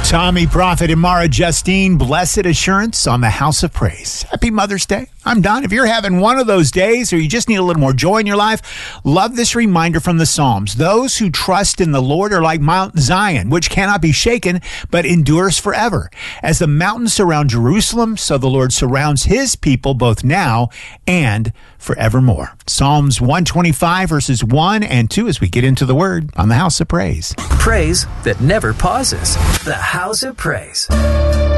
Tommy Prophet and Mara Justine, Blessed Assurance on the House of Praise. Happy Mother's Day. I'm Don. If you're having one of those days or you just need a little more joy in your life, love this reminder from the Psalms. Those who trust in the Lord are like Mount Zion, which cannot be shaken, but endures forever. As the mountains surround Jerusalem, so the Lord surrounds his people both now and forevermore. Psalms 125 verses 1 and 2 as we get into the Word on the House of Praise. Praise that never pauses. The House of Praise.